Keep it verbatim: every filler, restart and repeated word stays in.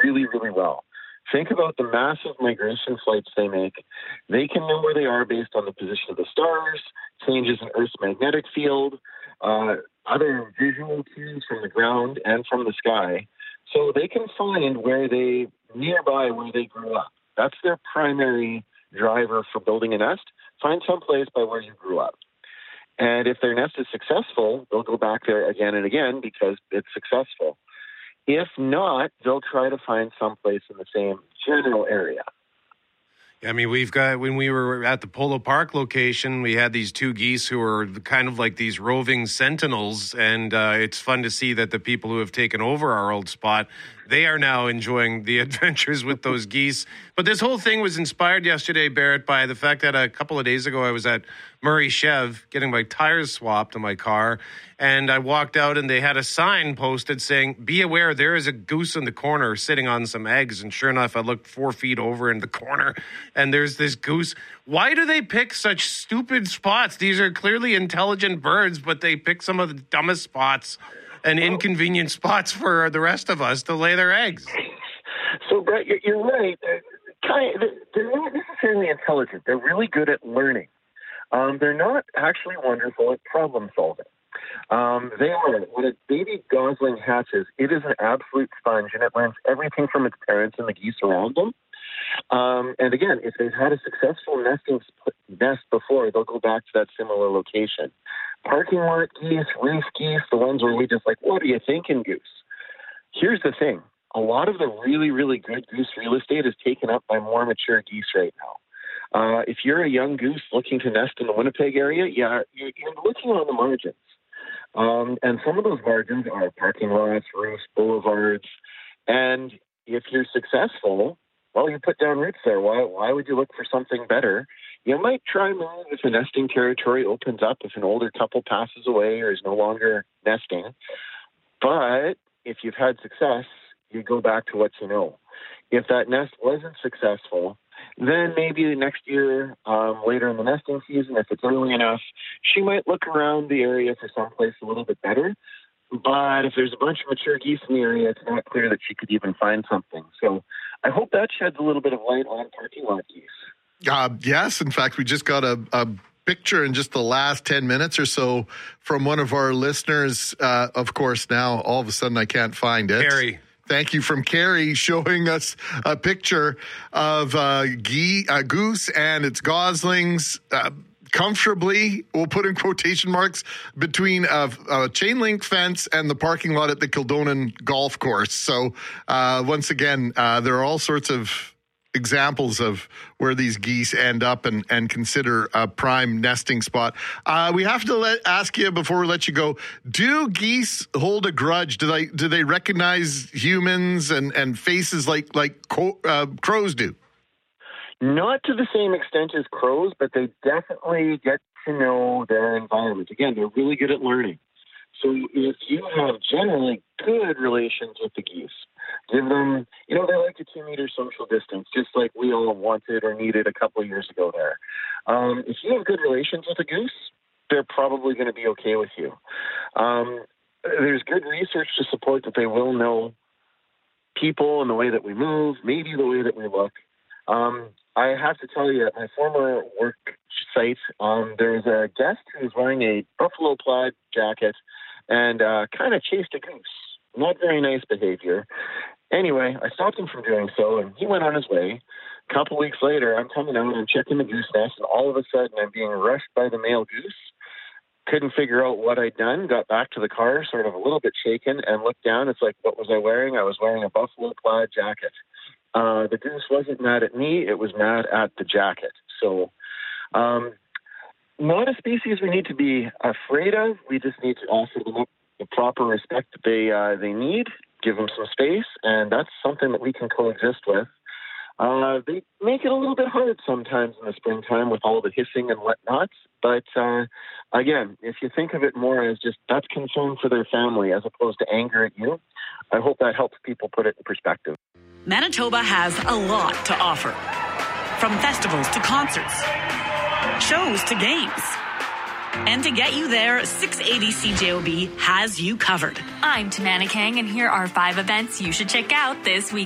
really, really well. Think about the massive migration flights they make. They can know where they are based on the position of the stars, changes in Earth's magnetic field, uh, other visual cues from the ground and from the sky. So they can find where they, nearby where they grew up. That's their primary driver for building a nest. Find some place by where you grew up. And if their nest is successful, they'll go back there again and again because it's successful. If not, they'll try to find someplace in the same general area. I mean, we've got, when we were at the Polo Park location, we had these two geese who were kind of like these roving sentinels. And uh, it's fun to see that the people who have taken over our old spot, they are now enjoying the adventures with those geese. But this whole thing was inspired yesterday, Barrett, by the fact that a couple of days ago I was at Murray Chev getting my tires swapped in my car. And I walked out and they had a sign posted saying, "Be aware, there is a goose in the corner sitting on some eggs." And sure enough, I looked four feet over in the corner and there's this goose. Why do they pick such stupid spots? These are clearly intelligent birds, but they pick some of the dumbest spots and inconvenient spots for the rest of us to lay their eggs. So, Brett, you're right. They're not necessarily intelligent. They're really good at learning. Um, they're not actually wonderful at problem solving. Um, they are. When a baby gosling hatches, it is an absolute sponge, and it learns everything from its parents and the geese around them. Um, and again, if they've had a successful nesting nest before, they'll go back to that similar location. Parking lot geese, roof geese, the ones where we just like, what are you thinking, goose? Here's the thing. A lot of the really, really good goose real estate is taken up by more mature geese right now. Uh, if you're a young goose looking to nest in the Winnipeg area, yeah, you're, you're looking on the margins. Um, and some of those margins are parking lots, roofs, boulevards. And if you're successful, well, you put down roots there. Why, why would you look for something better? You might try move if the nesting territory opens up, if an older couple passes away or is no longer nesting. But if you've had success, you go back to what you know. If that nest wasn't successful, then maybe next year, um, later in the nesting season, if it's early enough, she might look around the area for someplace a little bit better. But if there's a bunch of mature geese in the area, it's not clear that she could even find something. So I hope that sheds a little bit of light on parking lot geese. Uh, yes. In fact, we just got a, a picture in just the last ten minutes or so from one of our listeners. Uh, of course, now all of a sudden I can't find it. Carrie. Thank you, from Carrie, showing us a picture of uh, gee, uh, goose and its goslings uh, comfortably, we'll put in quotation marks, between a, a chain link fence and the parking lot at the Kildonan Golf Course. So uh, once again, uh, there are all sorts of examples of where these geese end up and, and consider a prime nesting spot. Uh, we have to let, ask you before we let you go, do geese hold a grudge? Do they do they recognize humans and, and faces like, like co- uh, crows do? Not to the same extent as crows, but they definitely get to know their environment. Again, they're really good at learning. So if you have generally good relations with the geese, give them, you know, they like a two-meter social distance, just like we all wanted or needed a couple of years ago there. Um, if you have good relations with a goose, they're probably going to be okay with you. Um, there's good research to support that they will know people and the way that we move, maybe the way that we look. Um, I have to tell you, at my former work site, um, there was a guest who was wearing a buffalo plaid jacket and uh, kind of chased a goose. Not very nice behavior. Anyway, I stopped him from doing so, and he went on his way. A couple weeks later, I'm coming out and checking the goose nest, and all of a sudden, I'm being rushed by the male goose. Couldn't figure out what I'd done. Got back to the car, sort of a little bit shaken, and looked down. It's like, what was I wearing? I was wearing a buffalo plaid jacket. Uh, the goose wasn't mad at me. It was mad at the jacket. So um, not a species we need to be afraid of. We just need to offer them up the proper respect that they uh, they need, give them some space, and that's something that we can coexist with. Uh, they make it a little bit hard sometimes in the springtime with all the hissing and whatnot. But uh, again, if you think of it more as just that's concern for their family as opposed to anger at you, I hope that helps people put it in perspective. Manitoba has a lot to offer. From festivals to concerts, shows to games. And to get you there, six eighty C J O B has you covered. I'm Tamana Kang, and here are five events you should check out this week.